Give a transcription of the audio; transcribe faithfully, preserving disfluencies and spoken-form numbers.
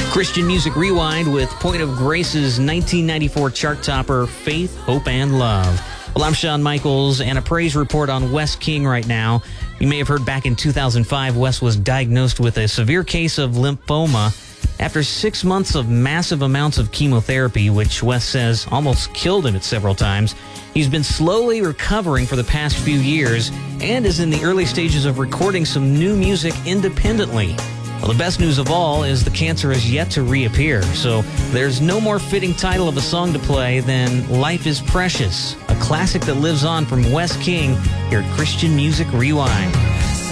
Christian Music Rewind with Point of Grace's nineteen ninety-four chart topper, Faith, Hope, and Love. Well, I'm Shawn Michaels, and a praise report on Wes King right now. You may have heard back in two thousand five, Wes was diagnosed with a severe case of lymphoma after six months of massive amounts of chemotherapy, which Wes says almost killed him at several times. He's been slowly recovering for the past few years and is in the early stages of recording some new music independently. Well, the best news of all is the cancer is yet to reappear, so there's no more fitting title of a song to play than Life is Precious, a classic that lives on from Wes King here at Christian Music Rewind.